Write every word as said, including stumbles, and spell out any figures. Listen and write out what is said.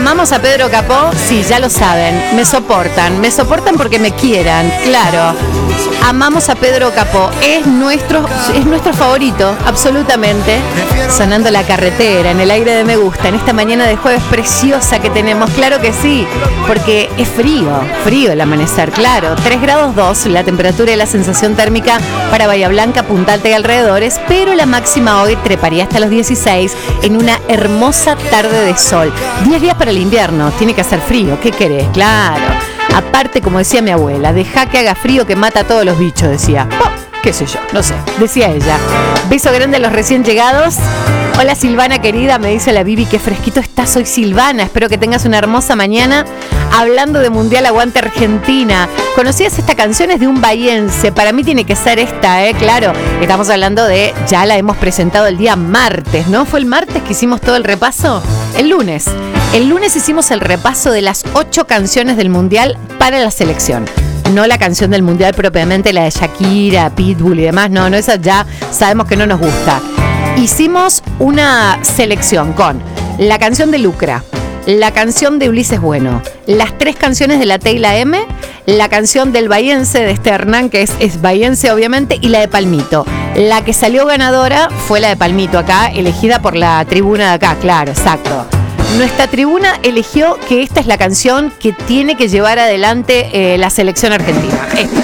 Amamos a Pedro Capó, sí, ya lo saben. Me soportan, me soportan porque me quieran, claro. Amamos a Pedro Capó, es nuestro, es nuestro favorito, absolutamente. Sonando La Carretera, en el aire de Me Gusta, en esta mañana de jueves preciosa que tenemos, claro que sí, porque es frío, frío el amanecer, claro. tres grados dos, la temperatura y la sensación térmica para Bahía Blanca, Punta Alta y alrededores, pero la máxima hoy treparía hasta los dieciséis en una hermosa tarde de sol. diez días para el invierno, tiene que hacer frío, ¿qué querés? Claro. Aparte, como decía mi abuela, deja que haga frío que mata a todos los bichos, decía. Oh, qué sé yo, no sé, decía ella. Beso grande a los recién llegados. Hola Silvana querida, me dice la Bibi, qué fresquito estás hoy Silvana, espero que tengas una hermosa mañana. Hablando de Mundial Aguante Argentina, ¿conocías esta canción? Es de un bahiense, para mí tiene que ser esta, ¿eh? Claro, estamos hablando de, ya la hemos presentado el día martes, ¿no? ¿Fue el martes que hicimos todo el repaso? El lunes, el lunes hicimos el repaso de las ocho canciones del Mundial para la selección. No la canción del Mundial propiamente, la de Shakira, Pitbull y demás, no, no, esa ya sabemos que no nos gusta. Hicimos una selección con la canción de Lucra, la canción de Ulises Bueno, las tres canciones de la Teila M, la canción del bahiense de este Hernán, que es, es bahiense obviamente, y la de Palmito. La que salió ganadora fue la de Palmito acá, elegida por la tribuna de acá, claro, exacto. Nuestra tribuna eligió que esta es la canción que tiene que llevar adelante eh, la selección argentina. Esta.